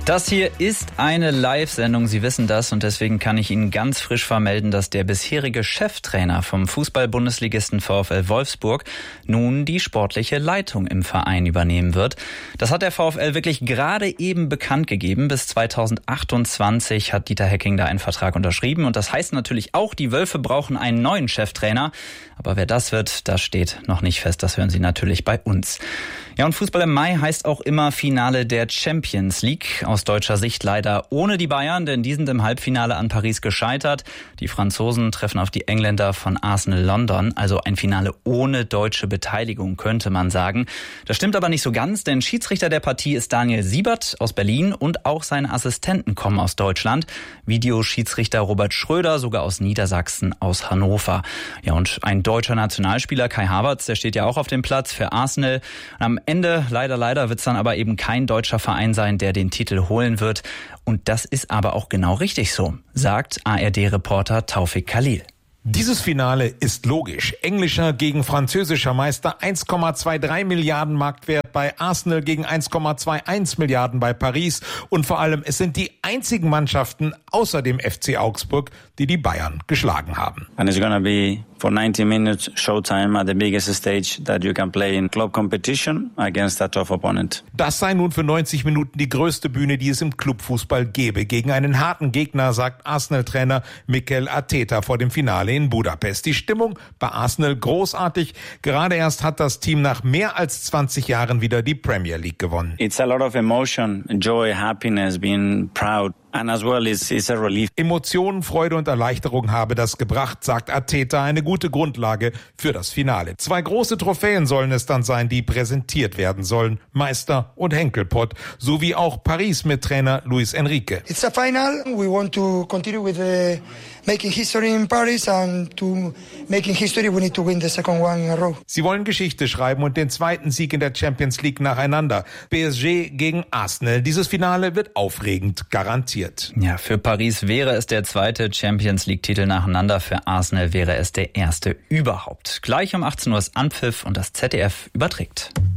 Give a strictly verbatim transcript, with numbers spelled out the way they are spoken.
Das hier ist eine Live-Sendung, Sie wissen das, und deswegen kann ich Ihnen ganz frisch vermelden, dass der bisherige Cheftrainer vom Fußball-Bundesligisten VfL Wolfsburg nun die sportliche Leitung im Verein übernehmen wird. Das hat der VfL wirklich gerade eben bekannt gegeben. Bis zweitausendachtundzwanzig hat Dieter Hecking da einen Vertrag unterschrieben, und das heißt natürlich auch, die Wölfe brauchen einen neuen Cheftrainer. Aber wer das wird, das steht noch nicht fest. Das hören Sie natürlich bei uns. Ja, und Fußball im Mai heißt auch immer Finale der Champions League. Aus deutscher Sicht leider ohne die Bayern, denn die sind im Halbfinale an Paris gescheitert. Die Franzosen treffen auf die Engländer von Arsenal London. Also ein Finale ohne deutsche Beteiligung, könnte man sagen. Das stimmt aber nicht so ganz, denn Schiedsrichter der Partie ist Daniel Siebert aus Berlin und auch seine Assistenten kommen aus Deutschland. Videoschiedsrichter Robert Schröder, sogar aus Niedersachsen, aus Hannover. Ja, und ein deutscher Nationalspieler, Kai Havertz, der steht ja auch auf dem Platz für Arsenal. Am Ende, leider, leider, wird es dann aber eben kein deutscher Verein sein, der den Titel holen wird. Und das ist aber auch genau richtig so, sagt A R D-Reporter Taufik Khalil. Dieses Finale ist logisch. Englischer gegen französischer Meister, eins Komma drei zwei Milliarden Marktwert bei Arsenal gegen eins Komma einundzwanzig Milliarden bei Paris. Und vor allem, es sind die einzigen Mannschaften außer dem F C Augsburg, die die Bayern geschlagen haben. And it's gonna be for ninety minutes showtime at the biggest stage that you can play in club competition against a tough opponent. Das sei nun für neunzig Minuten die größte Bühne, die es im Clubfußball gäbe. Gegen einen harten Gegner, sagt Arsenal-Trainer Mikel Arteta vor dem Finale in Budapest. Die Stimmung bei Arsenal großartig. Gerade erst hat das Team nach mehr als zwanzig Jahren wieder die Premier League gewonnen. It's a lot of emotion, joy, happiness, being proud. And as well, it's, it's a relief. Emotionen, Freude und Erleichterung habe das gebracht, sagt Arteta, eine gute Grundlage für das Finale. Zwei große Trophäen sollen es dann sein, die präsentiert werden sollen. Meister und Henkelpott, sowie auch Paris mit Trainer Luis Enrique. It's a final. We want to continue with the making history in Paris, and to making history we need to win the second one in a row. Sie wollen Geschichte schreiben und den zweiten Sieg in der Champions League nacheinander. P S G gegen Arsenal. Dieses Finale wird aufregend, garantiert. Ja, für Paris wäre es der zweite Champions League-Titel nacheinander, für Arsenal wäre es der erste überhaupt. Gleich um achtzehn Uhr ist Anpfiff und das Z D F überträgt.